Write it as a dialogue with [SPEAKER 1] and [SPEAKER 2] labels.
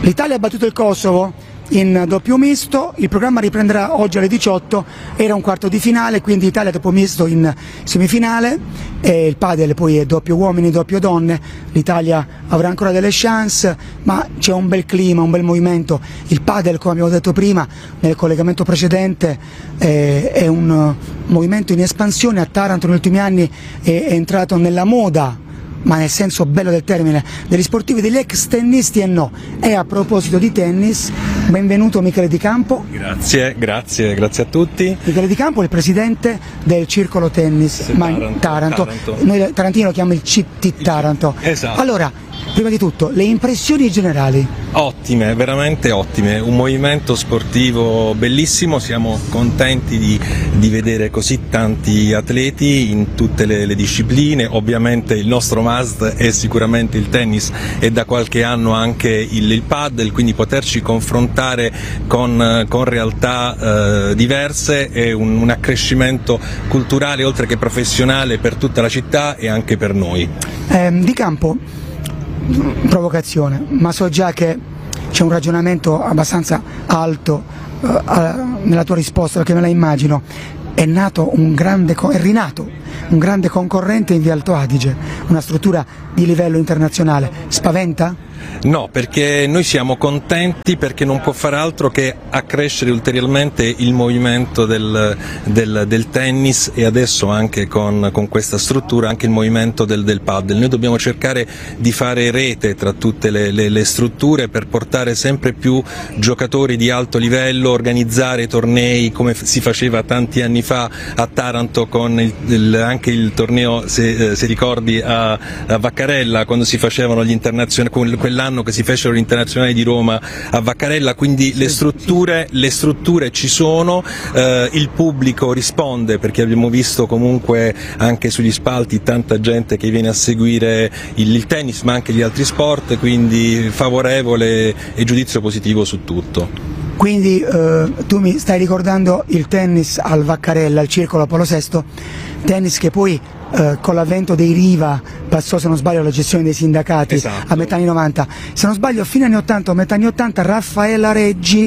[SPEAKER 1] L'Italia ha battuto il Kosovo in doppio misto, il programma riprenderà oggi alle 18, era un quarto di finale, quindi Italia doppio misto in semifinale, e il padel poi è doppio uomini, doppio donne, l'Italia avrà ancora delle chance, ma c'è un bel clima, un bel movimento. Il padel, come abbiamo detto prima nel collegamento precedente, è un movimento in espansione. A Taranto negli ultimi anni è entrato nella moda, ma nel senso bello del termine, degli sportivi, degli ex tennisti e no. E a proposito di tennis, benvenuto Michele Di Campo.
[SPEAKER 2] Grazie a tutti.
[SPEAKER 1] Michele Di Campo è il presidente del Circolo Tennis Taranto. Noi tarantini lo chiamiamo il CT Taranto.
[SPEAKER 2] Esatto.
[SPEAKER 1] Allora, prima di tutto, le impressioni generali?
[SPEAKER 2] Ottime, veramente ottime, un movimento sportivo bellissimo, siamo contenti di vedere così tanti atleti in tutte le discipline. Ovviamente il nostro must è sicuramente il tennis e da qualche anno anche il padel, quindi poterci confrontare con realtà diverse è un accrescimento culturale oltre che professionale per tutta la città e anche per noi.
[SPEAKER 1] Di Campo, provocazione, ma so già che c'è un ragionamento abbastanza alto nella tua risposta, perché me la immagino. È rinato un grande concorrente in Via Alto Adige, una struttura di livello internazionale. Spaventa?
[SPEAKER 2] No, perché noi siamo contenti, perché non può fare altro che accrescere ulteriormente il movimento del tennis e adesso anche con questa struttura anche il movimento del padel. Noi dobbiamo cercare di fare rete tra tutte le strutture per portare sempre più giocatori di alto livello, organizzare tornei come si faceva tanti anni fa a Taranto con anche il torneo, se ricordi, a Vaccarella, quando si facevano gli internazionali, quell'anno che si fecero gli internazionali di Roma a Vaccarella. Quindi le strutture ci sono, il pubblico risponde, perché abbiamo visto comunque anche sugli spalti tanta gente che viene a seguire il tennis ma anche gli altri sport, quindi favorevole e giudizio positivo su tutto.
[SPEAKER 1] Quindi tu mi stai ricordando il tennis al Vaccarella, al Circolo Apollo VI, tennis che poi con l'avvento dei Riva passò, se non sbaglio, alla gestione dei sindacati. Esatto. A metà anni 90, se non sbaglio a fine anni 80 o metà anni 80 Raffaella Reggi